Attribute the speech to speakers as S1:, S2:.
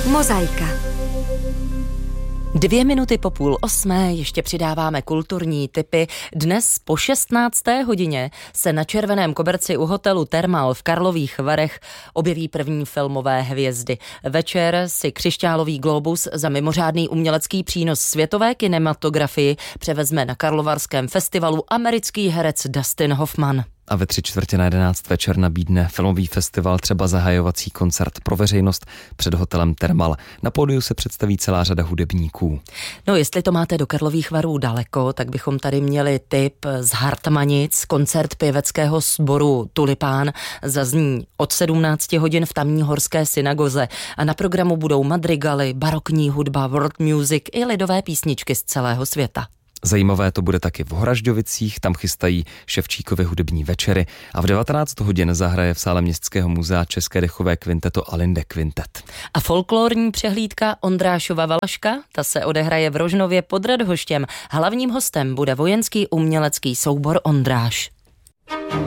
S1: Mozaika.
S2: 2 minuty po 7:30 ještě přidáváme kulturní tipy. Dnes po 16. hodině se na červeném koberci u hotelu Thermal v Karlových Varech objeví první filmové hvězdy. Večer si křišťálový glóbus za mimořádný umělecký přínos světové kinematografii převezme na Karlovarském festivalu americký herec Dustin Hoffman.
S3: A ve 10:45 večer nabídne filmový festival třeba zahajovací koncert pro veřejnost před hotelem Thermal. Na pódiu se představí celá řada hudebníků.
S2: No, jestli to máte do Karlových Varů daleko, tak bychom tady měli tip z Hartmanic. Koncert pěveckého sboru Tulipán zazní od 17 hodin v tamní horské synagoze a na programu budou madrigaly, barokní hudba, world music i lidové písničky z celého světa.
S3: Zajímavé to bude taky v Horažďovicích, tam chystají Ševčíkovy hudební večery a v 19 hodin zahraje v sále Městského muzea České dechové kvinteto Alinde Quintet.
S2: A folklorní přehlídka Ondrášova Valaška, ta se odehraje v Rožnově pod Radhoštěm. Hlavním hostem bude vojenský umělecký soubor Ondráš.